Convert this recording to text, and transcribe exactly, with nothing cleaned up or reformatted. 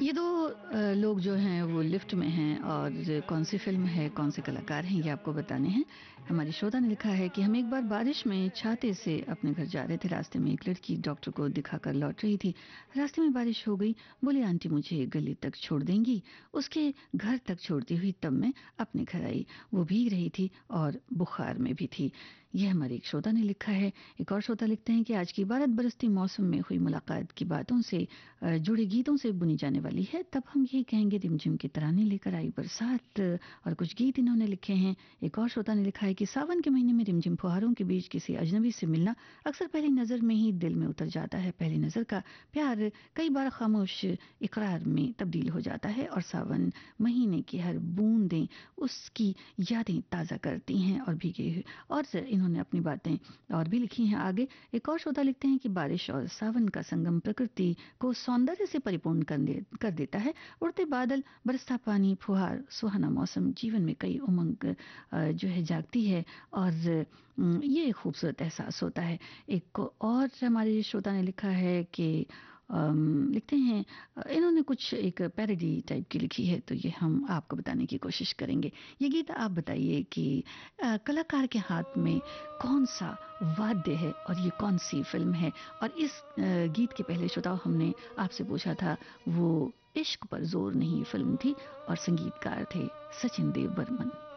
ये दो अ, लोग जो हैं वो लिफ्ट में हैं और कौन सी फ़िल्म है, कौन से कलाकार हैं ये आपको बताने हैं। हमारी श्रोता ने लिखा है कि हम एक बार बारिश में छाते से अपने घर जा रहे थे। रास्ते में एक लड़की डॉक्टर को दिखाकर लौट रही थी। रास्ते में बारिश हो गई। बोली आंटी मुझे गली तक छोड़ देंगी? उसके घर तक छोड़ती हुई तब मैं अपने घर आई। वो भीग रही थी और बुखार में भी थी। ये हमारे एक श्रोता ने लिखा है। एक और श्रोता लिखते हैं कि आज की बारिश बरसती मौसम में हुई मुलाकात की बातों से अ, जुड़े गीतों से बुनी जाने वाली है। तब हम ये कहेंगे रिमझिम की तराने लेकर आई बरसात। और कुछ गीत इन्होंने लिखे हैं। एक और श्रोता ने लिखा है कि सावन के महीने में रिमझिम फुहारों के बीच किसी अजनबी से मिलना अक्सर पहली नजर में ही दिल में उतर जाता है। पहली नजर का प्यार कई बार खामोश इकरार में तब्दील हो जाता है और सावन महीने की हर बूंदें उसकी यादें ताज़ा करती हैं और भीगे हुए। और इन्होंने अपनी बातें और भी लिखी हैं आगे। एक और श्रोता लिखते हैं कि बारिश और सावन का संगम प्रकृति को सौंदर्य से परिपूर्ण कर, दे, कर देता है। उड़ते बादल, बरसता पानी, फुहार, सुहाना मौसम जीवन में कई उमंग अ, जो है जागती है और अम, ये एक खूबसूरत एहसास होता है। एक और हमारे श्रोता ने लिखा है कि अम, लिखते हैं अ, इन्होंने कुछ एक पैरोडी टाइप की लिखी है तो ये हम आपको बताने की कोशिश करेंगे। ये गीत आप बताइए कि अ, कलाकार के हाथ में कौन सा वाद्य है और ये कौन सी फिल्म है। और इस अ, गीत के पहले श्रोताओं हमने आपसे पूछा था वो इश्क पर जोर नहीं फिल्म थी और संगीतकार थे सचिन देव बर्मन।